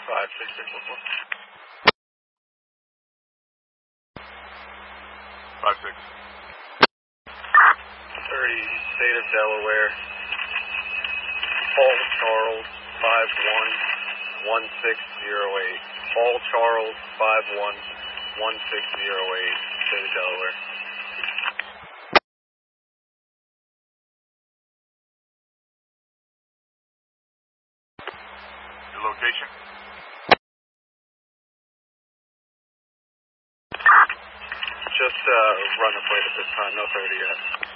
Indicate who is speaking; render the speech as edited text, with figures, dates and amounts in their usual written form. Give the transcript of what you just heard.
Speaker 1: 56614.
Speaker 2: 56.
Speaker 1: 30, State of Delaware. Paul Charles 511608. Paul Charles 511608. State of Delaware.
Speaker 2: Your location?
Speaker 1: Just run the plate at this time, no 30 yet.